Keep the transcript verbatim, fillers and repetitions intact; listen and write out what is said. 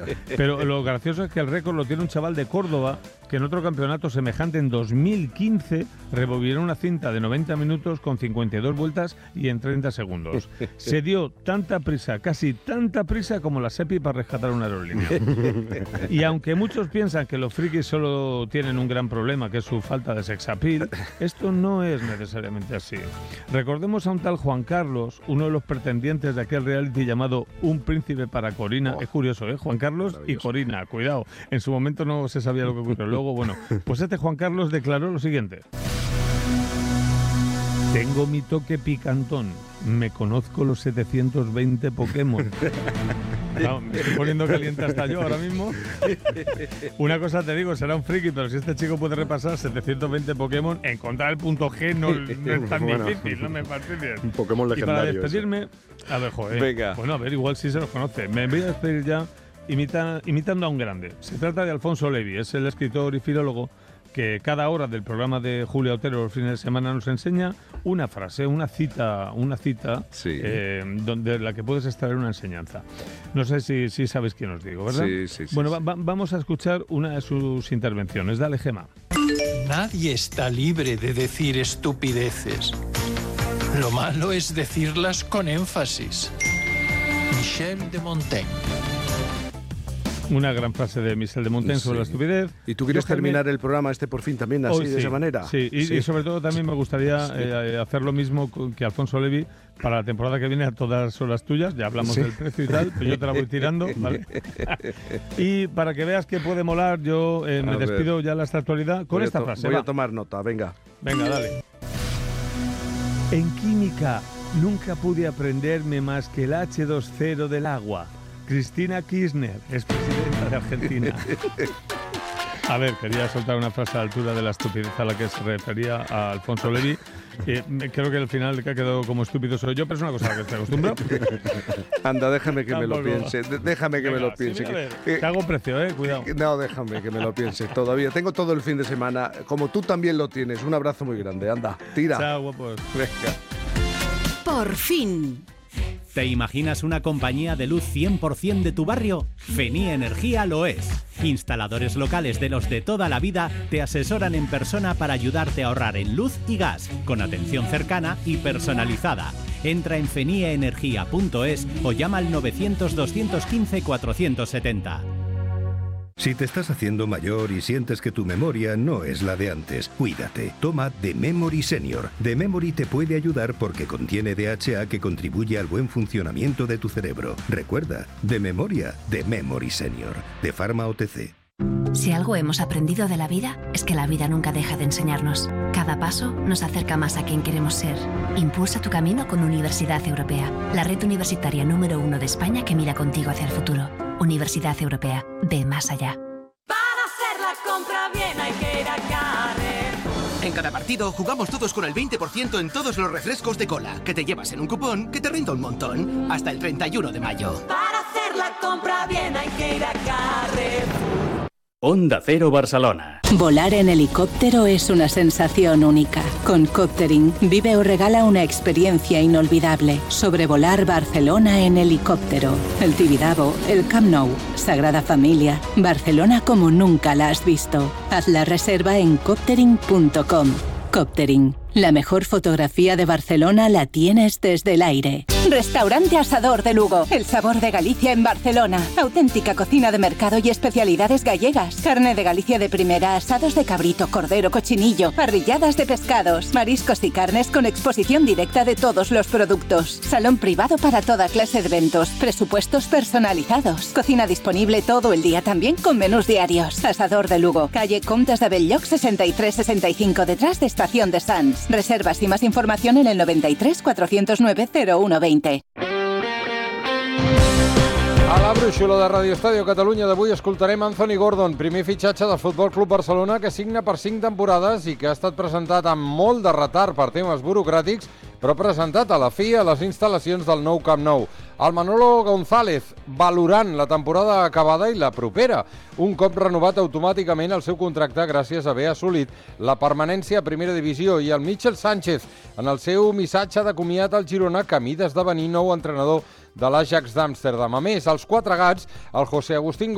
Pero lo gracioso es que el récord lo tiene un chaval de Córdoba que en otro campeonato semejante en dos mil quince rebobinó una cinta de noventa minutos con cincuenta y dos vueltas y en treinta segundos. Se dio tanta prisa, casi tanta prisa como la SEPI para rescatar una aerolínea. Y aunque muchos piensan que los frikis solo tienen un gran problema, que es su falta de sex appeal, esto no es necesariamente así. Recordemos a un tal Juan Carlos, uno de los pretendientes de aquel reality llamado Un príncipe para Corina. Oh, es curioso, ¿eh? Juan Carlos y Corina, cuidado. En su momento no se sabía lo que ocurrió. Luego, bueno, pues este Juan Carlos declaró lo siguiente. Tengo mi toque picantón. Me conozco los setecientos veinte Pokémon. Claro, me estoy poniendo caliente hasta yo ahora mismo. Una cosa te digo, será un friki, pero si este chico puede repasar setecientos veinte Pokémon, encontrar el punto G no, no es tan bueno, difícil, no me fastidies. Un Pokémon legendario. Y para despedirme, ese. a ver, joder, Venga. bueno, a ver, igual sí se los conoce. Me voy a despedir ya imita, imitando a un grande. Se trata de Alfonso Levi, es el escritor y filólogo que cada hora del programa de Julia Otero los fines de semana nos enseña una frase, una cita, una cita sí. eh, donde la que puedes extraer una enseñanza. No sé si, si sabéis quién os digo, ¿verdad? Sí, sí, sí. Bueno, sí. Va, vamos a escuchar una de sus intervenciones. Dale, Gema. Nadie está libre de decir estupideces. Lo malo es decirlas con énfasis. Michel de Montaigne. Una gran frase de Michel de Montaigne sí. sobre la estupidez. ¿Y tú quieres Déjame... terminar el programa este por fin también así, sí. de esa manera? Sí, y, sí. y sobre todo también me gustaría sí. eh, hacer lo mismo que Alfonso Levi para la temporada que viene. A todas son las tuyas, ya hablamos sí. del precio y tal, pero yo te la voy tirando, ¿vale? Y para que veas que puede molar, yo eh, me despido ya en esta actualidad con voy esta to- frase. Voy va. a tomar nota, venga. Venga, dale. En química nunca pude aprenderme más que el hache dos cero del agua. Cristina Kirchner es presidenta de Argentina. A ver, quería soltar una frase a la altura de la estupidez a la que se refería a Alfonso Levi. Eh, creo que al final que ha quedado como estúpido soy yo, pero es una cosa a la que estoy acostumbrado. Anda, déjame que Tampoco. me lo piense. D- déjame que Venga, me lo piense. Sí, que, que, te hago precio, eh, cuidado. Que, no, déjame que me lo piense todavía. Tengo todo el fin de semana, como tú también lo tienes. Un abrazo muy grande. Anda, tira. Chao, guapos. Venga. Por fin. ¿Te imaginas una compañía de luz cien por ciento de tu barrio? Fenía Energía lo es. Instaladores locales de los de toda la vida te asesoran en persona para ayudarte a ahorrar en luz y gas, con atención cercana y personalizada. Entra en fenia energía punto es o llama al novecientos, doscientos quince, cuatrocientos setenta. Si te estás haciendo mayor y sientes que tu memoria no es la de antes, cuídate. Toma The Memory Senior. The Memory te puede ayudar porque contiene D H A que contribuye al buen funcionamiento de tu cerebro. Recuerda, de memoria, The Memory Senior. De Pharma O T C. Si algo hemos aprendido de la vida, es que la vida nunca deja de enseñarnos. Cada paso nos acerca más a quien queremos ser. Impulsa tu camino con Universidad Europea, la red universitaria número uno de España que mira contigo hacia el futuro. Universidad Europea, ve más allá. Para hacer la compra bien hay que ir a Carrefour. En cada partido jugamos todos con el veinte por ciento en todos los refrescos de cola, que te llevas en un cupón que te renta un montón. Hasta el treinta y uno de mayo. Para hacer la compra bien hay que ir a Carrefour. Onda Cero Barcelona. Volar en helicóptero es una sensación única. Con Coptering, vive o regala una experiencia inolvidable. Sobrevolar Barcelona en helicóptero. El Tibidabo, el Camp Nou, Sagrada Familia, Barcelona como nunca la has visto. Haz la reserva en coptering punto com. Coptering. La mejor fotografía de Barcelona la tienes desde el aire. Restaurante Asador de Lugo. El sabor de Galicia en Barcelona. Auténtica cocina de mercado y especialidades gallegas. Carne de Galicia de primera, asados de cabrito, cordero, cochinillo, parrilladas de pescados, mariscos y carnes con exposición directa de todos los productos. Salón privado para toda clase de eventos. Presupuestos personalizados. Cocina disponible todo el día también con menús diarios. Asador de Lugo. Calle Comtes de Bell-lloc sesenta y tres sesenta y cinco detrás de Estación de Sants. Reservas y más información en el noventa y tres, cuatrocientos nueve, cero uno veinte. A la brúixola de Radio Estadio Catalunya d'avui escoltarem Anthony Gordon, primer fitxatge del Futbol Club Barcelona, que signa per cinc temporades i que ha estat presentat amb molt de retard per temes burocràtics, però presentat a la fi a les instal·lacions del nou Camp Nou. El Manolo González, valorant la temporada acabada i la propera, un cop renovat automàticament el seu contracte gràcies a haver assolit la permanència a Primera Divisió, i el Michel Sánchez, en el seu missatge de comiat al Girona, camí d'esdevenir nou entrenador de l'Ajax d'Amsterdam. A més, els quatre gats, el José Agustín